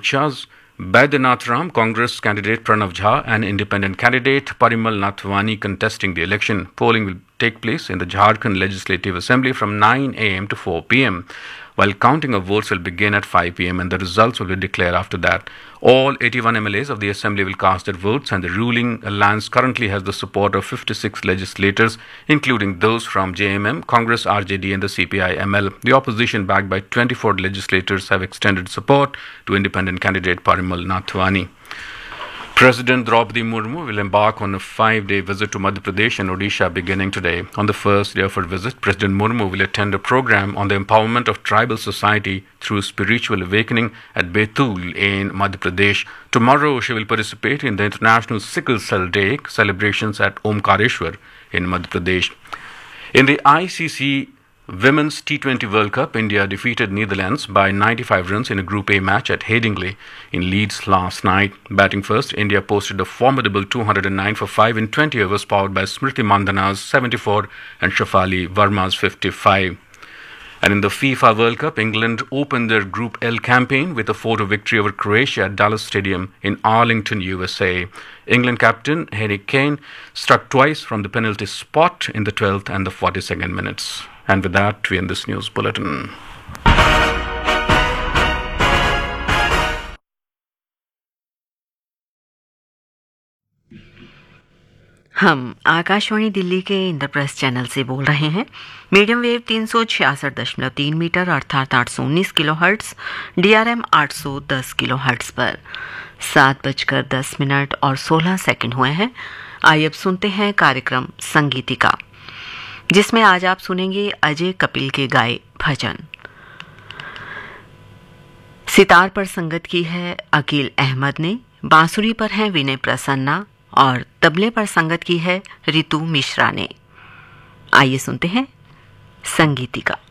Morchas, Baidyanath Ram, Congress candidate Pranav Jha, and independent candidate Parimal Nathwani contesting the election. Polling will take place in the Jharkhand Legislative Assembly from 9 a.m. to 4 p.m., while counting of votes will begin at 5 p.m. and the results will be declared after that. All 81 MLAs of the Assembly will cast their votes, and the ruling alliance currently has the support of 56 legislators, including those from JMM, Congress, RJD, and the CPI-ML. The opposition, backed by 24 legislators, have extended support to independent candidate Parimal Nathwani. President Draupadi Murmu will embark on a 5-day visit to Madhya Pradesh and Odisha beginning today. On the first day of her visit, President Murmu will attend a program on the empowerment of tribal society through spiritual awakening at Betul in Madhya Pradesh. Tomorrow, she will participate in the International Sickle Cell Day celebrations at Omkareshwar in Madhya Pradesh. In the ICC Women's T20 World Cup, India defeated Netherlands by 95 runs in a Group A match at Headingley in Leeds last night. Batting first, India posted a formidable 209 for 5 in 20 overs, powered by Smriti Mandhana's 74 and Shafali Verma's 55. And in the FIFA World Cup, England opened their Group L campaign with a 4-2 victory over Croatia at Dallas Stadium in Arlington, USA. England captain Harry Kane struck twice from the penalty spot in the 12th and the 42nd minutes. And with that, we end this news bulletin. हम आकाशवाणी दिल्ली के Indraprastha channel से बोल रहे हैं। Medium wave 366.3 metre अर्थात 819 kilohertz, DRM 810 kilohertz पर 7:10 और 16 second हुए हैं। आइए अब सुनते हैं कार्यक्रम संगीतिका, जिसमें आज आप सुनेंगे अजय कपिल के गाए भजन। सितार पर संगत की है अकील अहमद ने, बांसुरी पर हैं विनय प्रसन्ना और तबले पर संगत की है रितु मिश्रा ने। आइए सुनते हैं संगीतिका।